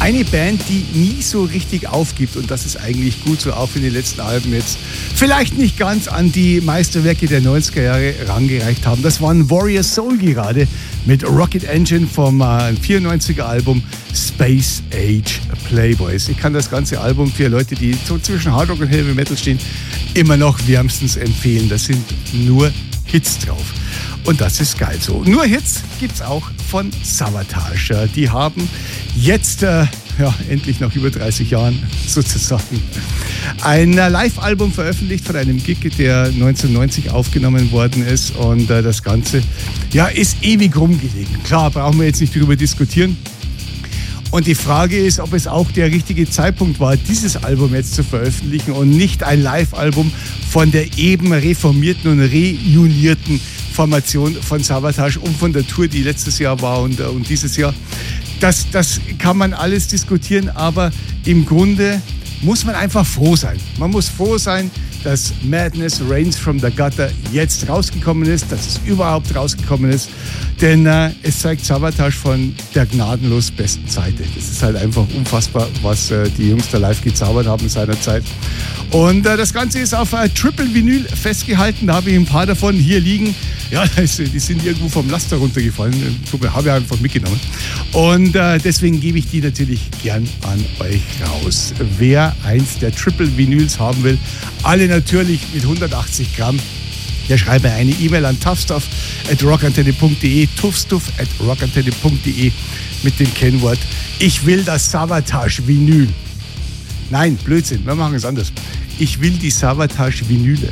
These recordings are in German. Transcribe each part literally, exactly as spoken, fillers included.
Eine Band, die nie so richtig aufgibt, und das ist eigentlich gut so, auch wenn die letzten Alben jetzt vielleicht nicht ganz an die Meisterwerke der neunziger Jahre rangereicht haben. Das waren Warrior Soul gerade mit Rocket Engine vom äh, vierundneunziger Album Space Age Playboys. Ich kann das ganze Album für Leute, die so zwischen Hard Rock und Heavy Metal stehen, immer noch wärmstens empfehlen. Da sind nur Hits drauf. Und das ist geil so. Nur Hits gibt's auch von Savatage. Die haben jetzt, äh, ja, endlich nach über dreißig Jahren sozusagen, ein Live-Album veröffentlicht von einem Gig, der neunzehnhundertneunzig aufgenommen worden ist. Und äh, das Ganze, ja, ist ewig rumgelegen. Klar, brauchen wir jetzt nicht darüber diskutieren. Und die Frage ist, ob es auch der richtige Zeitpunkt war, dieses Album jetzt zu veröffentlichen und nicht ein Live-Album von der eben reformierten und reunierten Formation von Savatage und von der Tour, die letztes Jahr war und, und dieses Jahr. Das, das kann man alles diskutieren, aber im Grunde muss man einfach froh sein. Man muss froh sein, dass Madness Reigns from the Gutter jetzt rausgekommen ist, dass es überhaupt rausgekommen ist, denn äh, es zeigt Savatage von der gnadenlos besten Seite. Das ist halt einfach unfassbar, was äh, die Jungs da live gezaubert haben seinerzeit. Und äh, das Ganze ist auf äh, Triple Vinyl festgehalten, da habe ich ein paar davon hier liegen. Ja, ist, die sind irgendwo vom Laster runtergefallen, habe ich einfach mitgenommen. Und äh, deswegen gebe ich die natürlich gern an euch raus. Wer eins der Triple Vinyls haben will, alle natürlich mit hundertachtzig Gramm, der schreibt mir eine E-Mail an toughstuff at rockantenne punkt de, toughstuff at rockantenne punkt de mit dem Kennwort ich will das Savatage Vinyl. Nein, Blödsinn, wir machen es anders. Ich will die Savatage Vinyle.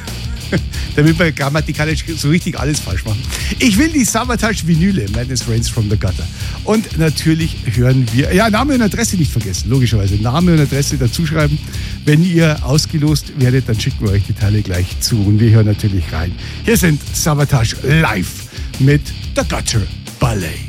Damit wir grammatikalisch so richtig alles falsch machen. Ich will die Savatage Vinyle, Madness Reigns from the Gutter. Und natürlich hören wir, ja, Name und Adresse nicht vergessen, logischerweise. Name und Adresse dazu schreiben. Wenn ihr ausgelost werdet, dann schicken wir euch die Teile gleich zu. Und wir hören natürlich rein. Hier sind Savatage live mit The Gutter Ballet.